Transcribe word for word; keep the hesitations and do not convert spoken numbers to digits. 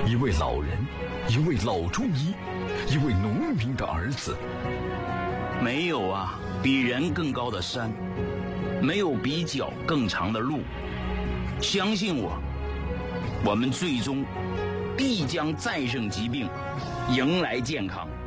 一位老人，一位老中医，一位农民的儿子。 没有啊，比人更高的山，没有比脚更长的路。相信我，我们最终必将战胜疾病，迎来健康。